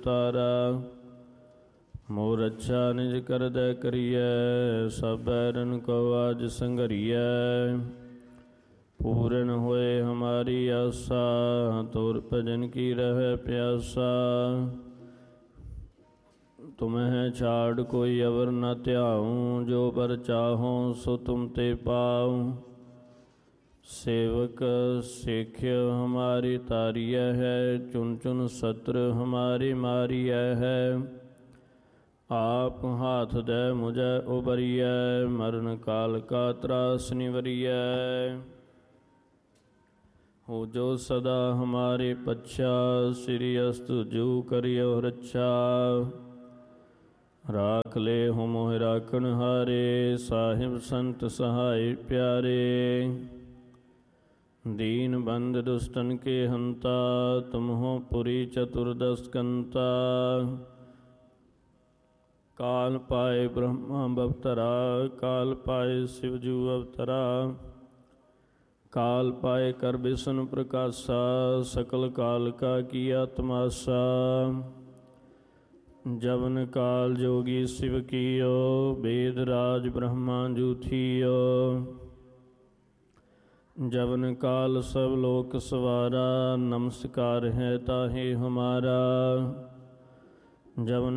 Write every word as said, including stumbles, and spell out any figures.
उतारा। मोर अच्छा निज करदै करियै, सब बैरन को आज संघरियै। पूरन होए हमारी आशा, तोर भजन की रह प्यासा। तुम्हें छाड़ कोई अवर न त्याऊँ, जो बर चाहो सो तुम ते पाऊँ। सेवक सेख्य हमारी तारिय है, चुन चुन सत्र हमारी मारिय है। आप हाथ दे मुझे उबरिय, मरण काल का त्रास निवरिय। हो जो सदा हमारे पच्छा, श्री अस्तु जू करियो रक्षा। राख ले हो मोह राखण हारे, साहिब संत सहाय प्यारे। दीन बंद दुष्टन के हंता, तुम हो पुरी चतुर्दश कंता। काल पाए ब्रह्मा बवतरा, काल पाए शिवजू अवतरा। काल पाए कर विष्णु प्रकाशा, सकल काल का किया तमाशा। जवन काल जोगी शिव कियो, वेद राज ब्रह्मा जूथियो। जवन काल सब लोक सवारा, नमस्कार है ताहे हमारा। जवन